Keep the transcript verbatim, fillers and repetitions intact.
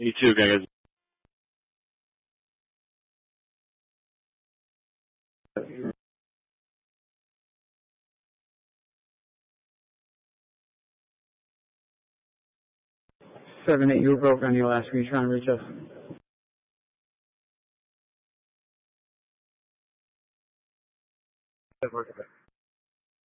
You too, guys. Seven, eight, you were broke on your last. Were you trying to reach us?